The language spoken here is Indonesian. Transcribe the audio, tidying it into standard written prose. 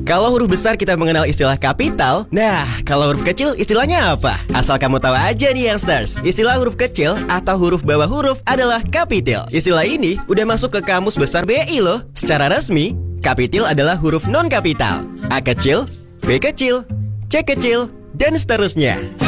Kalau huruf besar kita mengenal istilah kapital. Nah, kalau huruf kecil istilahnya apa? Asal kamu tahu aja nih youngsters. Istilah huruf kecil atau huruf bawah huruf adalah kapitil. Istilah ini udah masuk ke Kamus Besar BI loh. Secara resmi, kapitil adalah huruf non kapital. A kecil, B kecil, C kecil, dan seterusnya.